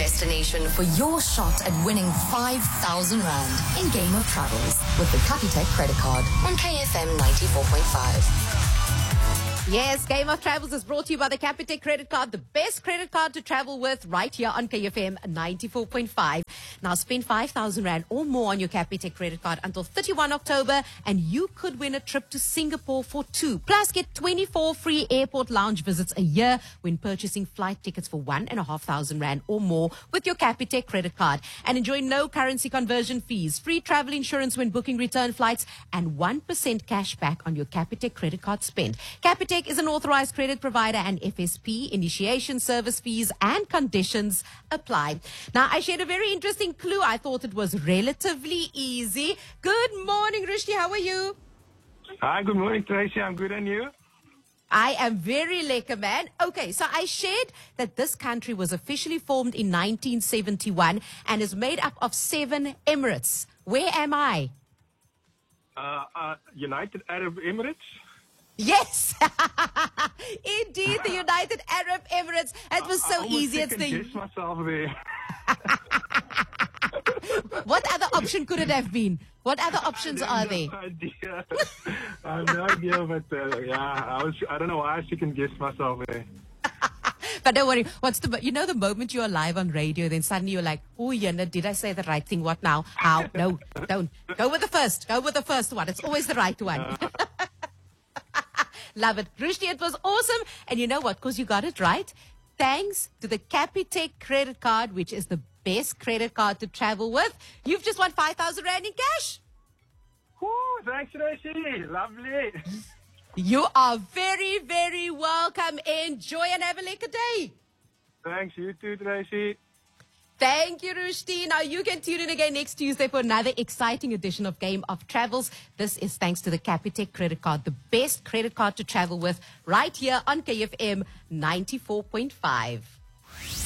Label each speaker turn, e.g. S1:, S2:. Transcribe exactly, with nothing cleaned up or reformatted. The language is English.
S1: destination for your shot at winning five thousand rand in Game of Travels with the Capitec credit card on K F M ninety-four point five.
S2: Yes, Game of Travels is brought to you by the Capitec credit card, the best credit card to travel with right here on K F M ninety-four point five. Now spend five thousand rand or more on your Capitec credit card until thirty-first October and you could win a trip to Singapore for two. Plus get twenty-four free airport lounge visits a year when purchasing flight tickets for one and a half thousand rand or more with your Capitec credit card. And enjoy no currency conversion fees, free travel insurance when booking return flights and one percent cash back on your Capitec credit card spend. Capitec is an authorized credit provider and F S P. Initiation service fees and conditions apply. Now, I shared a very interesting clue. I thought it was relatively easy. Good morning, Rushdie. How are you?
S3: Hi, good morning, Tracy. I'm good, and you?
S2: I am very lekker, man. Okay, so I shared that this country was officially formed in nineteen seventy-one and is made up of seven emirates. Where am I?
S3: Uh, uh, United Arab Emirates?
S2: Yes, indeed, the United Arab Emirates. It was so
S3: I
S2: easy. It's the.
S3: guess myself there.
S2: What other option could it have been? What other options are there?
S3: No idea. I have no idea, but uh, yeah, I was. I don't know why I second guess myself there.
S2: But don't worry. What's the? You know, the moment you're live on radio, then suddenly you're like, "Oh, Yana, did I say the right thing? What now? How? No, don't. Go with the first. Go with the first one. It's always the right one." Love it. Rushdie, it was awesome. And you know what? Because you got it right. Thanks to the Capitec credit card, which is the best credit card to travel with, you've just won five thousand rand in cash.
S3: Woo, thanks, Tracy. Lovely.
S2: You are very, very welcome. Enjoy and have a lekker day.
S3: Thanks, you too, Tracy.
S2: Thank you, Rushdie. Now you can tune in again next Tuesday for another exciting edition of Game of Travels. This is thanks to the Capitec credit card, the best credit card to travel with right here on K F M ninety-four point five.